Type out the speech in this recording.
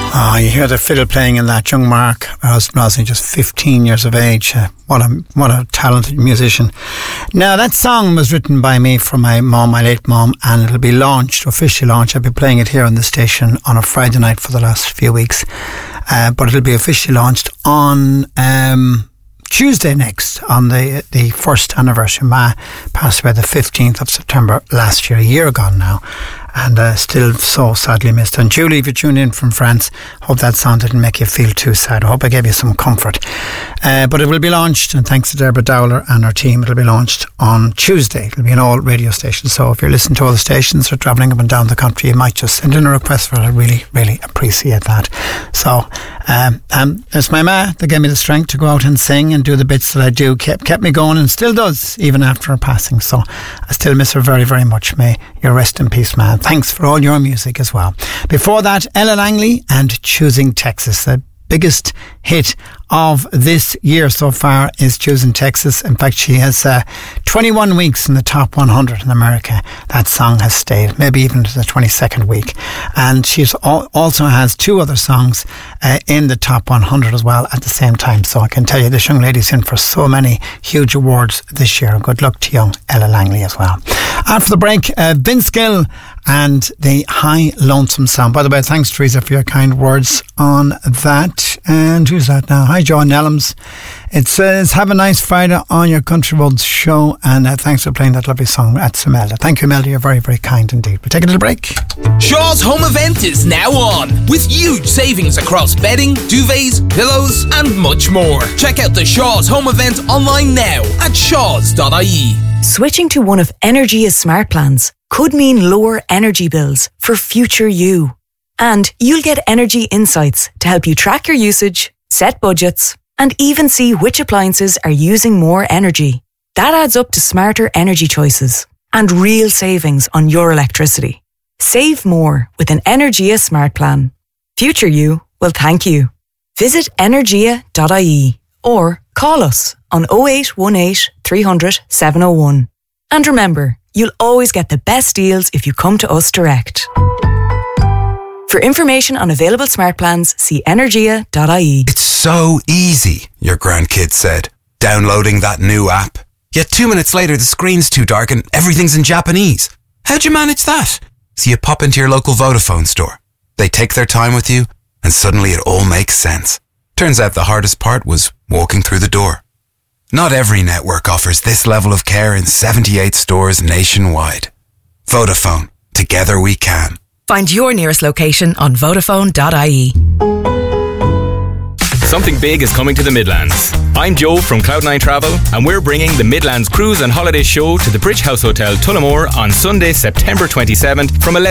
You hear the fiddle playing in that. Young Mark Rosny, just 15 years of age. What a talented musician. Now, that song was written by me for my mom, my late mom, and it'll be officially launched. I've been playing it here on the station on a Friday night for the last few weeks. But it'll be officially launched on Tuesday next, on the first anniversary. Ma passed away the 15th of September last year, a year ago now, and still so sadly missed. And Julie, if you tune in from France, hope that song didn't make you feel too sad. I hope I gave you some comfort. But it will be launched, and thanks to Deborah Dowler and her team, it'll be launched on Tuesday. It'll be on all radio stations, so if you're listening to all the stations or travelling up and down the country, you might just send in a request for it. I really, really appreciate that. So it's my ma that gave me the strength to go out and sing and do the bits that I do, kept me going, and still does even after her passing. So I still miss her very, very much. May you rest in peace, man. Thanks for all your music as well. Before that, Ella Langley and Choosing Texas. The biggest hit of this year so far is Choosing Texas. In fact, she has 21 weeks in the top 100 in America. That song has stayed, maybe even to the 22nd week. And she also has two other songs in the top 100 as well at the same time. So I can tell you, this young lady's in for so many huge awards this year. Good luck to young Ella Langley as well. After the break, Vince Gill and the High Lonesome Sound. By the way, thanks, Teresa, for your kind words on that. And who's that now? Hi, Joe Nellums. It says, have a nice Friday on your Country Roads show, and thanks for playing that lovely song. That's Imelda. Thank you, Imelda. You're very, very kind indeed. We'll take a little break. Shaw's Home Event is now on, with huge savings across bedding, duvets, pillows, and much more. Check out the Shaw's Home Event online now at shaws.ie. Switching to one of Energia's smart plans could mean lower energy bills for future you. And you'll get energy insights to help you track your usage, set budgets, and even see which appliances are using more energy. That adds up to smarter energy choices and real savings on your electricity. Save more with an Energia smart plan. Future you will thank you. Visit energia.ie or call us on 0818 300 701. And remember, you'll always get the best deals if you come to us direct. For information on available smart plans, see energia.ie. It's so easy, your grandkid said, downloading that new app. Yet 2 minutes later, the screen's too dark and everything's in Japanese. How'd you manage that? So you pop into your local Vodafone store. They take their time with you, and suddenly it all makes sense. Turns out the hardest part was walking through the door. Not every network offers this level of care in 78 stores nationwide. Vodafone. Together we can. Find your nearest location on Vodafone.ie. Something big is coming to the Midlands. I'm Joe from Cloud9 Travel, and we're bringing the Midlands Cruise and Holiday Show to the Bridge House Hotel, Tullamore on Sunday, September 27th from 11